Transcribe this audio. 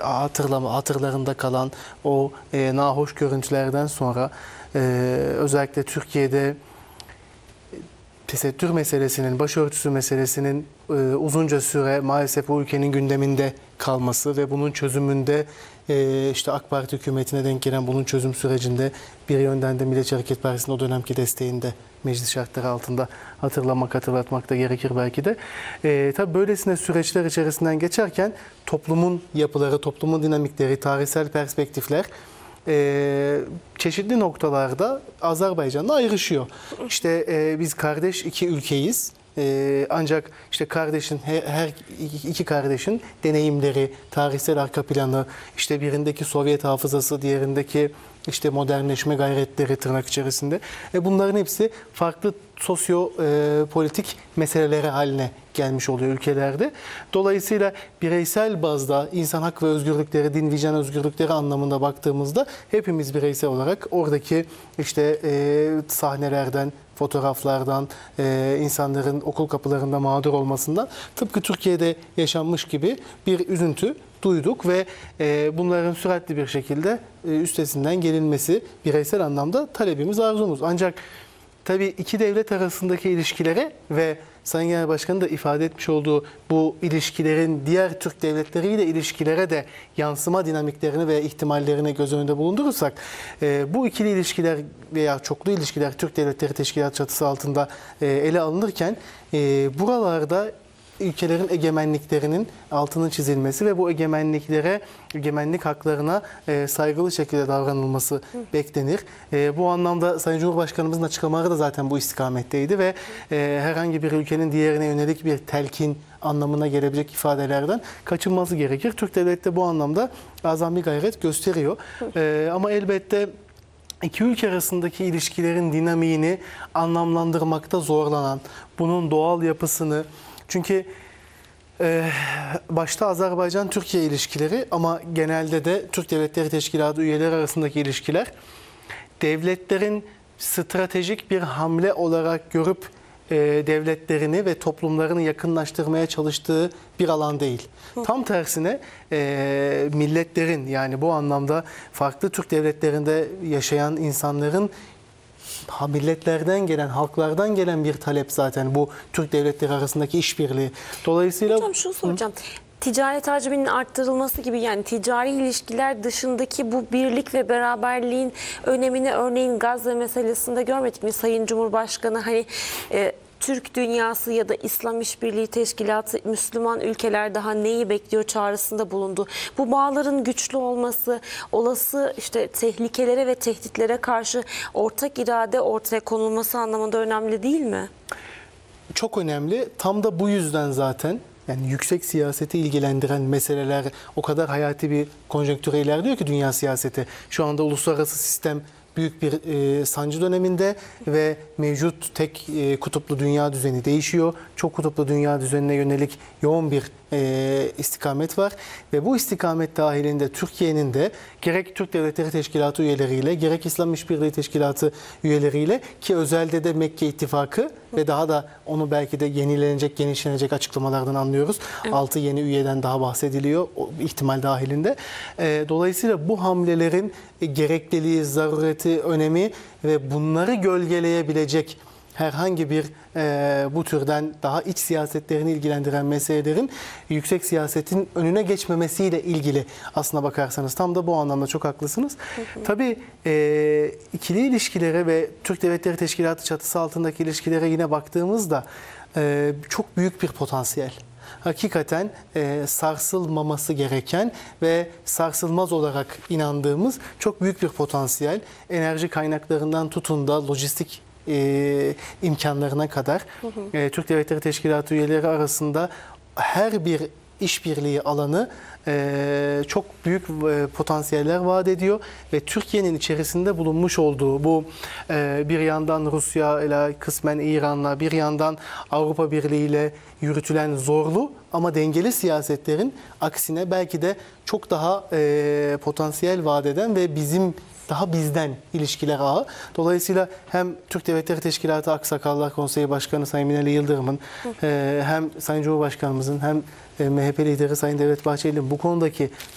hatırlarında kalan o nahoş görüntülerden sonra özellikle Türkiye'de tesettür meselesinin, başörtüsü meselesinin uzunca süre maalesef bu ülkenin gündeminde kalması ve bunun çözümünde işte AK Parti hükümetine denk gelen bunun çözüm sürecinde bir yönden de Milliyetçi Hareket Partisi'nin o dönemki desteğinde meclis şartları altında hatırlatmak da gerekir belki de. Tabii böylesine süreçler içerisinden geçerken toplumun yapıları, toplumun dinamikleri, tarihsel perspektifler çeşitli noktalarda Azerbaycan'la ayrışıyor. İşte biz kardeş iki ülkeyiz. Ancak işte her iki kardeşin deneyimleri, tarihsel arka planı, işte birindeki Sovyet hafızası, diğerindeki işte modernleşme gayretleri tırnak içerisinde. Bunların hepsi farklı sosyo-politik meseleleri haline gelmiş oluyor ülkelerde. Dolayısıyla bireysel bazda insan hak ve özgürlükleri, din, vicdan özgürlükleri anlamında baktığımızda hepimiz bireysel olarak oradaki işte sahnelerden, fotoğraflardan, insanların okul kapılarında mağdur olmasından tıpkı Türkiye'de yaşanmış gibi bir üzüntü duyduk ve bunların süratli bir şekilde üstesinden gelinmesi bireysel anlamda talebimiz, arzumuz. Ancak tabii iki devlet arasındaki ilişkilere ve Sayın Genel Başkan'ın da ifade etmiş olduğu bu ilişkilerin diğer Türk devletleriyle ilişkilere de yansıma dinamiklerini ve ihtimallerini göz önünde bulundurursak bu ikili ilişkiler veya çoklu ilişkiler Türk Devletleri Teşkilatı çatısı altında ele alınırken buralarda ülkelerin egemenliklerinin altının çizilmesi ve bu egemenlik haklarına saygılı şekilde davranılması beklenir. Bu anlamda Sayın Cumhurbaşkanımızın açıklamaları da zaten bu istikametteydi ve herhangi bir ülkenin diğerine yönelik bir telkin anlamına gelebilecek ifadelerden kaçınması gerekir. Türk devleti de bu anlamda azami gayret gösteriyor. Ama elbette İki ülke arasındaki ilişkilerin dinamiğini anlamlandırmakta zorlanan, bunun doğal yapısını, çünkü başta Azerbaycan-Türkiye ilişkileri ama genelde de Türk Devletleri Teşkilatı üyeleri arasındaki ilişkiler devletlerin stratejik bir hamle olarak görüp devletlerini ve toplumlarını yakınlaştırmaya çalıştığı bir alan değil. Tam tersine milletlerin, yani bu anlamda farklı Türk devletlerinde yaşayan insanların milletlerden gelen, halklardan gelen bir talep zaten bu Türk devletleri arasındaki işbirliği. Dolayısıyla... Hocam şunu soracağım. Ticaret hacminin arttırılması gibi, yani ticari ilişkiler dışındaki bu birlik ve beraberliğin önemini örneğin Gazze meselesinde görmedik mi? Sayın Cumhurbaşkanı hani Türk dünyası ya da İslam İşbirliği Teşkilatı Müslüman ülkeler daha neyi bekliyor çağrısında bulundu. Bu bağların güçlü olması, olası işte tehlikelere ve tehditlere karşı ortak irade ortaya konulması anlamında önemli değil mi? Çok önemli. Tam da bu yüzden zaten yani yüksek siyaseti ilgilendiren meseleler o kadar hayati bir konjonktüre ilerliyor ki dünya siyaseti. Şu anda uluslararası sistem büyük bir sancı döneminde ve mevcut tek kutuplu dünya düzeni değişiyor. Çok kutuplu dünya düzenine yönelik yoğun bir istikamet var ve bu istikamet dahilinde Türkiye'nin de gerek Türk Devletleri Teşkilatı üyeleriyle gerek İslam İşbirliği Teşkilatı üyeleriyle ki özelde de Mekke İttifakı ve daha da onu belki de yenilenecek, genişlenecek açıklamalardan anlıyoruz. Evet. 6 yeni üyeden daha bahsediliyor o ihtimal dahilinde. Dolayısıyla bu hamlelerin gerekliliği, zarureti, önemi ve bunları gölgeleyebilecek herhangi bir bu türden daha iç siyasetlerini ilgilendiren meselelerin yüksek siyasetin önüne geçmemesiyle ilgili aslına bakarsanız tam da bu anlamda çok haklısınız. Tabii ikili ilişkilere ve Türk Devletleri Teşkilatı çatısı altındaki ilişkilere yine baktığımızda çok büyük bir potansiyel. Hakikaten sarsılmaması gereken ve sarsılmaz olarak inandığımız çok büyük bir potansiyel. Enerji kaynaklarından tutun da lojistik imkanlarına kadar Türk Devletleri Teşkilatı üyeleri arasında her bir işbirliği alanı çok büyük potansiyeller vaat ediyor ve Türkiye'nin içerisinde bulunmuş olduğu bu bir yandan Rusya ile kısmen İran'la bir yandan Avrupa Birliği ile yürütülen zorlu ama dengeli siyasetlerin aksine belki de çok daha potansiyel vaat eden ve daha bizden ilişkiler ağı. Dolayısıyla hem Türk Devletleri Teşkilatı Aksakallar Konseyi Başkanı Sayın Binali Yıldırım'ın hem Sayın Cumhurbaşkanımızın hem MHP lideri Sayın Devlet Bahçeli'nin bu konudaki